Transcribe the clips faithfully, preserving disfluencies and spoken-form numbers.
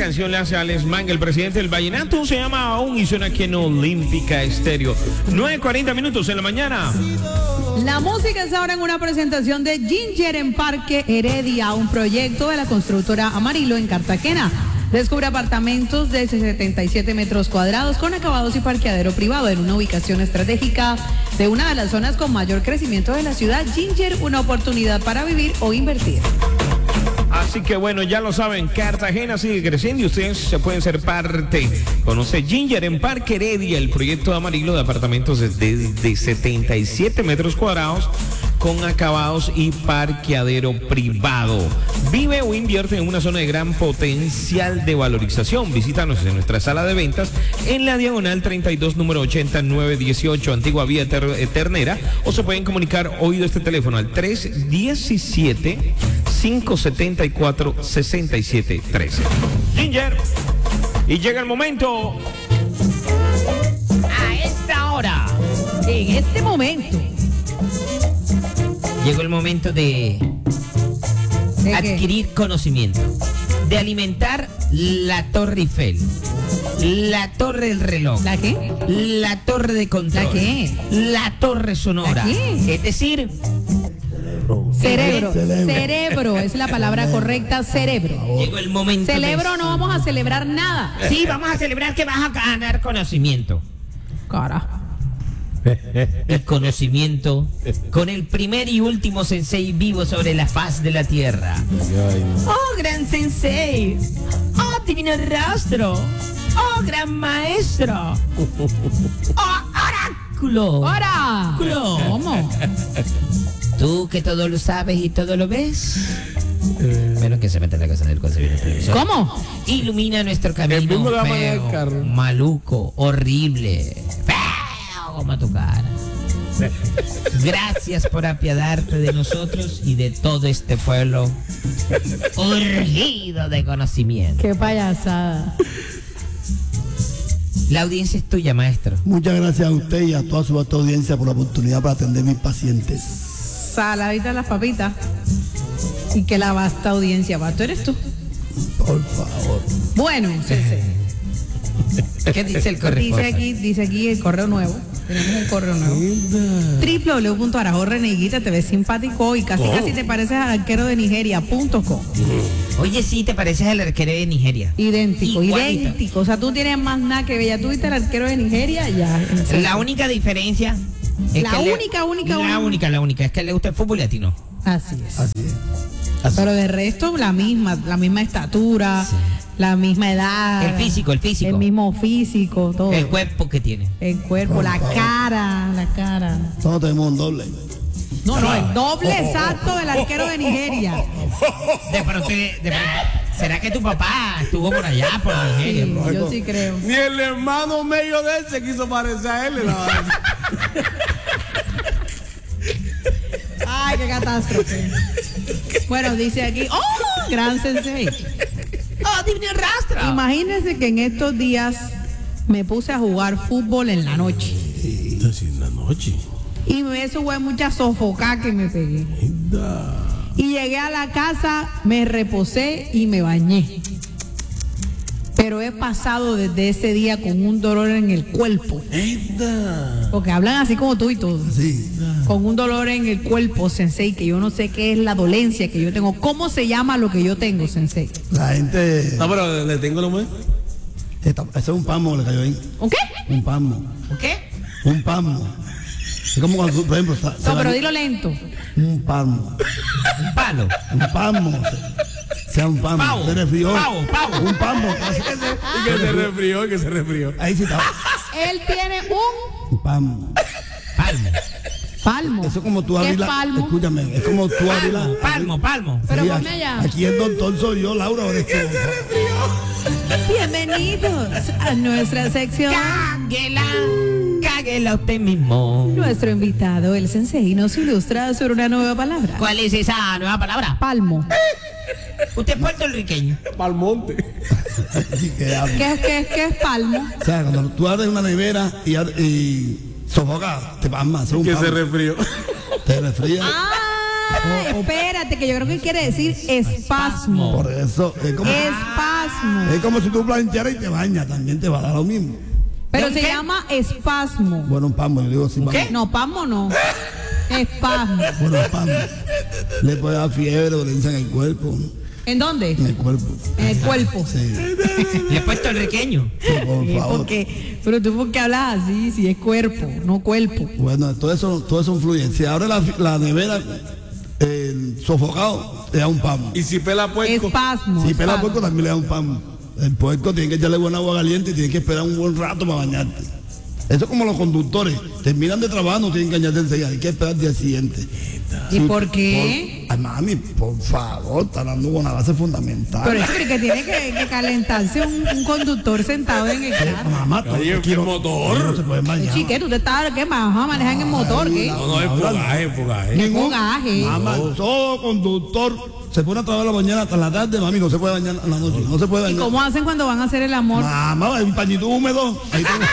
canción le hace a Alex Manga, el presidente del vallenato, se llama Aún y suena aquí en Olímpica Estéreo. nueve cuarenta minutos en la mañana. La música es ahora en una presentación de Ginger en Parque Heredia, un proyecto de la constructora Amarillo en Cartagena. Descubre apartamentos de setenta y siete metros cuadrados con acabados y parqueadero privado en una ubicación estratégica de una de las zonas con mayor crecimiento de la ciudad. Ginger, una oportunidad para vivir o invertir. Así que bueno, ya lo saben, Cartagena sigue creciendo y ustedes se pueden ser parte. Conoce Ginger en Parque Heredia, el proyecto de Amarillo de apartamentos de, de, de setenta y siete metros cuadrados con acabados y parqueadero privado. Vive o invierte en una zona de gran potencial de valorización. Visítanos en nuestra sala de ventas en la diagonal treinta y dos, número ochenta y nueve dieciocho, antigua vía ter Ternera, o se pueden comunicar oído este teléfono al tres diecisiete, cinco setenta y cuatro, sesenta y siete trece. Ginger, y llega el momento. A esta hora, en este momento, llegó el momento de, ¿de adquirir qué? conocimiento, de alimentar la Torre Eiffel, la Torre del Reloj, ¿La qué? la Torre de Control, ¿La qué? la Torre Sonora, ¿La qué? es decir, Cerebro, Cerebro. cerebro, es la palabra correcta, cerebro. llegó el momento. Celebro, de... no vamos a celebrar nada. Sí, vamos a celebrar que vas a ganar conocimiento. Carajo. El conocimiento con el primer y último sensei vivo sobre la faz de la tierra. Oh, gran sensei. Oh, divino rostro. Oh, gran maestro. Oh, oráculo. ¡Hora! Oráculo. ¿Cómo? Tú que todo lo sabes y todo lo ves. Menos que se mete la cosa en el concepto. ¿Cómo? Ilumina nuestro camino. El mismo la mañana feo, del carro. maluco, horrible, feo como tu cara. Gracias por apiadarte de nosotros y de todo este pueblo urgido de conocimiento. Qué payasada. La audiencia es tuya, maestro. Muchas gracias a usted y a toda su vasta audiencia por la oportunidad para atender a mis pacientes. Saladita las papitas. Y que la vasta audiencia va. ¿Tú eres tú? Por favor. Bueno, sensei. ¿Qué dice el correo? Dice aquí, dice aquí el correo nuevo. Tenemos un correo nuevo. doble u doble u doble u punto arajo reneguita, te ves simpático y casi casi te pareces al arquero de Nigeria punto com. Oye, sí, te pareces al arquero de Nigeria. Idéntico, Igualito. idéntico. O sea, tú tienes más nada que ver. Ya tuviste al arquero de Nigeria, ya. La única diferencia es La que le- única, única, la única. única, la única es que le gusta el fútbol y a ti no. Así es. Así es. Así. Pero de resto, la misma, la misma estatura, Sí. la misma edad. El físico, el físico. El mismo físico, todo. El cuerpo que tiene. El cuerpo, Por la favor. cara, la cara. Todos tenemos un doble. No, no, el doble exacto del arquero de Nigeria. De pronto, de pronto, ¿será que tu papá estuvo por allá, por Nigeria? Sí, yo sí creo. Ni el hermano medio de él se quiso parecer a él. No. Ay, qué catástrofe. Bueno, dice aquí, ¡oh! Gran sensei. ¡Oh, divino rastro! Imagínense que en estos días me puse a jugar fútbol en la noche. En la noche. Y eso fue mucha sofocada que me pegué. Y llegué a la casa, me reposé y me bañé. Pero he pasado desde ese día con un dolor en el cuerpo. Porque hablan así como tú y todo. Sí. Con un dolor en el cuerpo, sensei, que yo no sé qué es la dolencia que yo tengo. ¿Cómo se llama lo que yo tengo, sensei? La gente. No, pero le tengo nomás. Esta- Ese es un palmo que le cayó ahí. ¿Un qué? Un palmo. ¿Qué? Un palmo. Es como cuando, tú, por ejemplo, está- se No, pero bañó- dilo lento. un palmo. Un palo. Un palmo. Sea un palmo. Pavo, Se resfrió. pavo, pavo. Un palmo. Y que se refrió, que se refrió. Ahí sí está. Él tiene un Un palmo. Palmo. palmo. Eso es como tú ¿Qué abrir la. palmo? Escúchame. Es como tú abrir la. Palmo, palmo, palmo. Pero Sí, ponme aquí- allá. Aquí el doctor soy yo, Laura. Ahora es tú. Bienvenidos a nuestra sección. Cáguela, cáguela usted mismo. Nuestro invitado, el sensei, nos ilustra sobre una nueva palabra. ¿Cuál es esa nueva palabra? Palmo. Usted es puertorriqueño. Palmonte. Así que habla. ¿Qué es, qué es, qué es palmo? O sea, cuando tú abres una nevera y, ab- y sofoca, te pasmas. Es un Que se palmo. refrió. Te resfría. Ah, espérate, que yo creo que quiere decir espasmo. Por eso, es como. Espasmo. espasmo. Es como si tú plancharas y te bañas, también te va a dar lo mismo. Pero ¿De se qué? llama espasmo. Bueno, un pasmo, yo digo sí. ¿Qué? No, pasmo no. Espasmo. Bueno, un pasmo. Le puede dar fiebre, dolencia en el cuerpo. ¿En dónde? En el cuerpo. En el cuerpo. Sí, Le he puesto el riqueño. sí, por Sí, favor. porque, pero tú por qué hablas así, si es cuerpo, no cuerpo. Bueno, todo eso, todo eso influye. Si abre la, la nevera, eh, sofocado, le da un pasmo. Y si pela puerco. Espasmo. Si pela espasmo. puerco, también le da un pasmo. El puerco tiene que echarle buena agua caliente y tiene que esperar un buen rato para bañarte. Eso es como los conductores. Terminan de trabajar, no tienen que bañarse enseguida. Hay que esperar al día siguiente. ¿Y Sí, por qué? Por, ay, mami, por favor, está dando con la base fundamental. Pero es que tiene que, que calentarse un, un conductor sentado en el carro. Mamá, Oye, ¿qué motor? No se pueden bañar. Chique, tú te estás, ¿qué más? ¿Vas a manejar en el motor? ¿Qué? No, no, es fogaje, es fogaje. ¿Qué fogaje? Mamá, todo conductor se pone a trabajar la mañana hasta la tarde, mami, no se puede bañar en la noche. No se puede ¿Y bañar. cómo hacen cuando van a hacer el amor? Mamá, hay un pañito húmedo. Ahí tengo.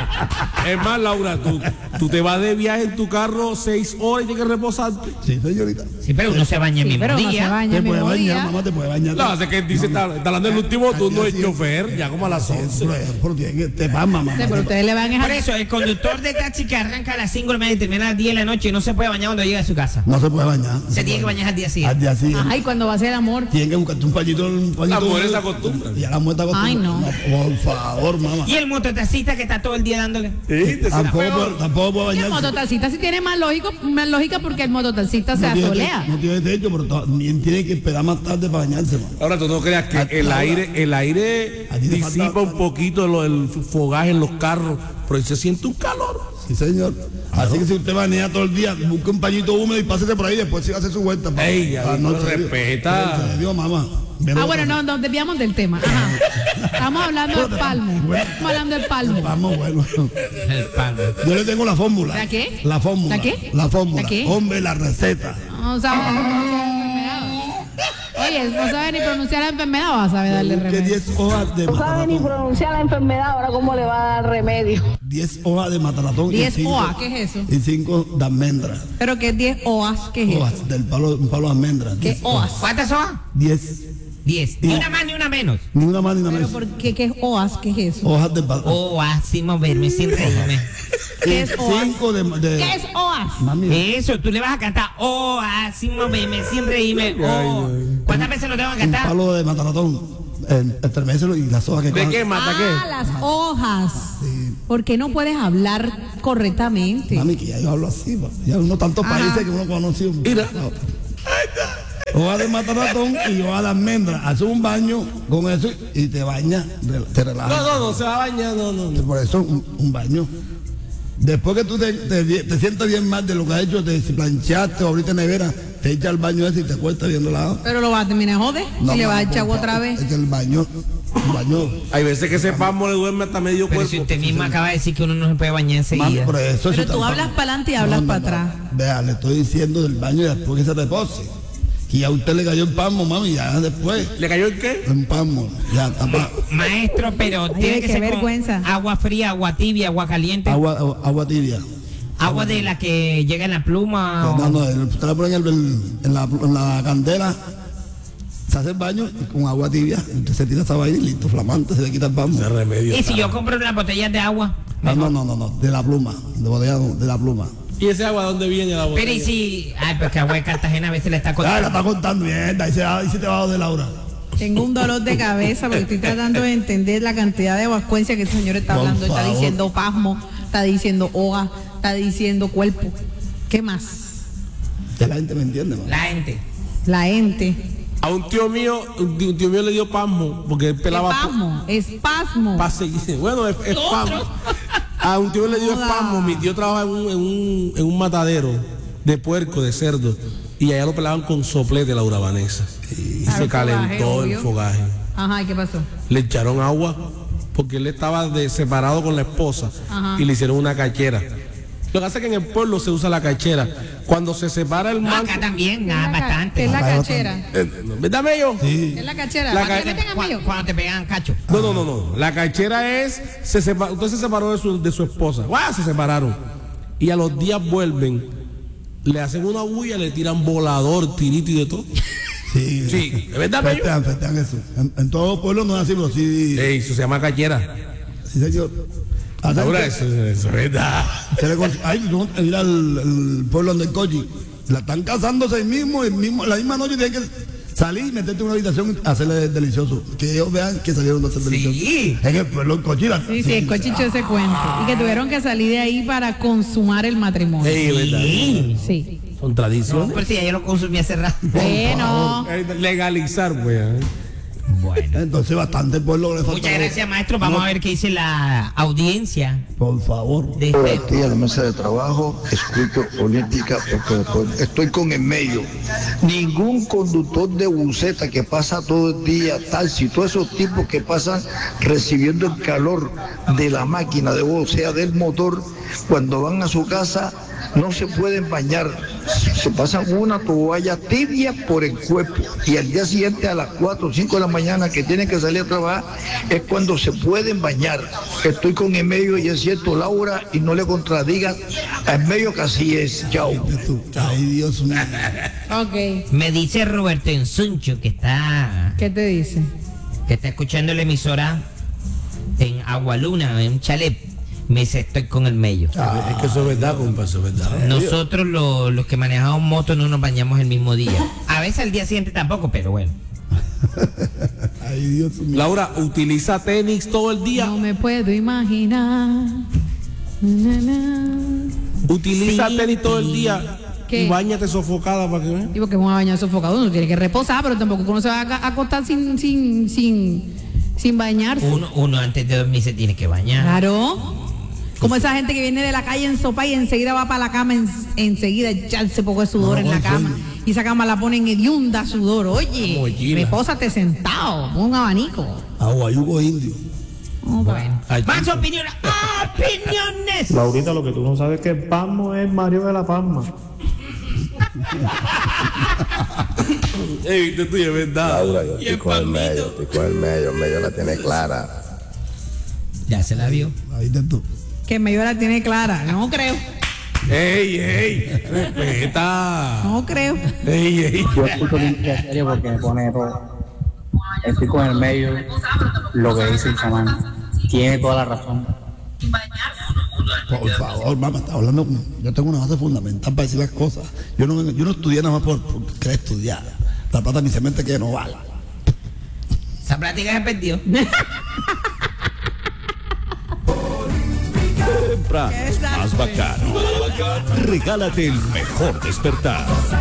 Es más, Laura, tú, tú te vas de viaje en tu carro seis horas y tienes que reposarte. Sí, señorita. Sí, pero uno se baña el Sí, mismo pero no se día. baña Te el puede mismo bañar, día. mamá, te puede bañar. No, hace que dice, está, está hablando del último turno de chofer, ya como a las once. Pero, pero tiene que, te va, mamá. Sí, pero ustedes le van a Por dejar. eso, el conductor de taxi que arranca a las cinco de la mañana y termina a las diez de la noche no se puede bañar cuando llega a su casa. No se puede bañar. Se tiene que bañar al día Al siguiente. día siguiente. Ajá, y cuando va a hacer el amor. Tienen que buscarte un pañito, un pañito. Las mujeres se húmedo. acostumbran. Ya la mujer está acostumbrada. Ay, no. Por favor, mamá. Y el mototaxista que está todo el día dándole. Sí, te Tampoco, peor. puede- tampoco puede Y el bañarse. mototaxista sí tiene más, lógico, más lógica porque el mototaxista se No tiene, asolea. techo, no tiene techo, pero también tiene que esperar más tarde para bañarse, mamá. Ahora tú no creas que A- el Laura, aire, el aire a ti te disipa falta- un poquito lo, el fogaje en los carros, pero ahí se siente un calor. Sí, señor. Así que si usted banea todo el día, busque un pañito húmedo y pásese por ahí, después siga a hacer su vuelta. pa- Ey, pa- ahí no, no se dio. respeta. Se dio, mamá. Ve Ah, lo bueno, que no, nos desviamos del tema. Ajá. Estamos hablando del palmo. Estamos hablando del palmo. Vamos, bueno. El palmo. Yo le tengo la fórmula. ¿La qué? La fórmula. ¿La qué? La fórmula. ¿La qué? Hombre, la receta. No sabes pronunciar la enfermedad. Oye, no sabe ni pronunciar la enfermedad, vas a saber darle Busque remedio. diez hojas de No sabe ni mataratón. pronunciar la enfermedad, ahora cómo le va a dar remedio. diez hojas de mataratón. y diez cinco- hojas, ¿qué es eso? Y cinco de almendra. Pero que es diez oas, ¿qué es eso? Hojas del palo, un palo de almendra. ¿Qué diez oas? ¿Cuántas son? diez. Diez. Ni una más ni una menos. Ni una más ni una Pero menos. ¿por qué, qué es oas? ¿Qué es eso? Hojas del palo. Oh, así moverme sin reírme. ¿Qué es oas? Cinco de, de- ¿Qué es oas? Mami, Eso, tú le vas a cantar. Oh, así moverme sin reírme. Oh. ¿Cuántas veces lo tengo que un cantar? palo de mataratón. El, estremecelo y las hojas que ¿De cojan. qué mata Ah, qué? las hojas. ¿Por qué no puedes hablar correctamente? Mami, que ya yo hablo así, pa. Ya uno tantos Ajá. países que uno conoció. Mira. Hoja de mataratón y hoja de almendra. Haces un baño con eso y te bañas, re- te relajas. No, no, no, se va a bañar, no, no. no. Por eso un, un baño. Después que tú te, te, te sientes bien mal de lo que has hecho, te, si planchaste o abriste nevera, te echas al baño ese y te acuestas viendo la agua. Pero lo vas a terminar de joder. No, si le vas a mamá, echar agua por otra favor, vez. Es que el baño, un baño. Hay veces que ese pasmo le duerme hasta medio Pero cuerpo. si usted mismo acaba de decir que uno no se puede bañar Mami, enseguida. por eso Pero eso tú está- hablas para adelante y hablas para atrás. Vea, le estoy diciendo del baño y después que se repose. Y a usted le cayó el pasmo, mami, ya después. ¿Le cayó el qué? Un pasmo, ya, tapa. Maestro, pero tiene que qué ser vergüenza. con agua fría, agua tibia, agua caliente. Agua, Agua, agua tibia. de la que llega en la pluma. o- No, no, el- usted la pone en, el- en la, en la candela, se hace el baño y con agua tibia, usted se tira esa vaina y listo, flamante, se le quita el pasmo. Ese remedio. Y si yo compro unas botellas de agua. No, no, no, no, no, de la pluma, de botella no, de la pluma. ¿Y ese agua dónde viene la botella? Pero y si. Ay, pues que agua de Cartagena a veces le está Ah, la costando. está contando mierda, ahí se, ahí se te va de Laura. Tengo un dolor de cabeza porque estoy tratando de entender la cantidad de elocuencia que el señor está Por hablando. Está favor. diciendo pasmo, está diciendo hoja, está diciendo cuerpo. ¿Qué más? Ya la gente me entiende, man. La gente. La ente. A un tío mío, un tío, un tío mío le dio pasmo porque él pelaba po- Espasmo, espasmo. pa' seguir. Bueno, es, es pasmo. A un tío le dio Joda. espasmo. Mi tío trabaja en un, en un, en un matadero de puerco, de cerdo. Y allá lo pelaban con soplete, Laura Vanessa. Y Claro, se el calentó fogaje, el obvio. fogaje. Ajá, ¿y qué pasó? Le echaron agua porque él estaba de, separado con la esposa. Ajá. Y le hicieron una cachera. Lo que hace es que en el pueblo se usa la cachera. Cuando se separa el No, mango. acá también, ¿Qué nada, es la ca- ¿Qué bastante. es la Acá cachera? Eh, ¿Verdad, Mello? Sí. ¿Qué es la cachera? La ¿Para qué ca- me meten a mí? Cuando, cuando te pegan cacho. No, no, no, no. La cachera es, se sepa- usted se separó de su, de su esposa. ¡Guau! Se separaron. Y a los días vuelven, le hacen una bulla, le tiran volador, tirito y de todo. Sí, Sí, ¿es verdad, Mello? festejan, festejan eso. En, en todos los pueblos no es así, pero sí. Ey, eso se llama cachera. Sí, señor. Hacen Ahora que- eso, eso es verdad. se le cons- Ay, no, mira el, el pueblo donde Cochi. La están casándose ahí mismo, el mismo, la misma noche tienen que salir, meterte en una habitación y hacerle delicioso. Que ellos vean que salieron de hacer delicioso. Sí. En el pueblo de Cochi. la- Sí, sí, el cochicho ese cuento. Y que tuvieron que salir de ahí para consumar el matrimonio. Ey, es verdad. Sí. Sí. Son No, tradiciones. pero si ya yo lo consumí hace rato. Bueno. Eh, Legalizar, pues. ¿eh? Bueno. Entonces bastante pueblo le falta. Muchas gracias, maestro. Vamos a ver qué dice la audiencia Por favor. de Estoy este. aquí a la mesa de trabajo, escucho política porque después estoy con el medio. Ningún conductor de buseta que pasa todo el día, taxi, todos esos tipos que pasan recibiendo el calor de la máquina de voz, o sea, del motor, cuando van a su casa no se pueden bañar, se pasan una toalla tibia por el cuerpo y al día siguiente a las cuatro o cinco de la mañana que tienen que salir a trabajar es cuando se pueden bañar. Estoy con el medio y es cierto, Laura, y no le contradigan al medio que así es. Chao. Tú. Ay, Dios mío. Ok. Me dice Roberto Ensuncho que está ¿Qué te dice? que está escuchando la emisora en Agualuna, en Chalet. Me dice, estoy con el medio. Es que eso es verdad, compa, eso es verdad. Nosotros lo- los que manejamos moto no nos bañamos el mismo día. A veces al día siguiente tampoco, pero bueno. Ay, Dios mío. Laura, utiliza tenis todo el día. No me puedo imaginar. Na, na. Utiliza Sí. tenis todo el día. ¿Qué? Y bañate sofocada para que vean. Y porque es un baño sofocado, uno tiene que reposar, pero tampoco uno se va a ca- acostar sin, sin, sin, sin bañarse. Uno, uno antes de dormir se tiene que bañar. Claro. Como esa gente que viene de la calle en sopa y enseguida va para la cama, en- enseguida echarse poco de sudor No, en la en cama. serio. Y esa cama la ponen hedionda sudor. Oye, Mollina. repósate sentado, pon un abanico. Aguayugo indio. Oh, bueno. Ay, Más opiniones. ¡Opiniones! Laurita, lo que tú no sabes es que Palmo es Mario de la Palma. Ey, viste tú, es verdad. Laura, yo estoy con el medio, estoy con el medio, el medio la tiene clara. Ya se la vio. Ahí te tú. Que medio la tiene clara. No creo, Ey, ey, respeta. no creo. Ey, ey. Yo escucho Limpia Serio porque me pone todo. Estoy con el medio, lo que dice el chamán. Tiene toda la razón. Por favor, mamá, está hablando. con- Yo tengo una base fundamental para decir las cosas. Yo no, yo no estudié nada más por, por querer estudiar. La plata en mi mente que no vale. Esa plática se perdió. Temprano, más bacano. Regálate el mejor despertar.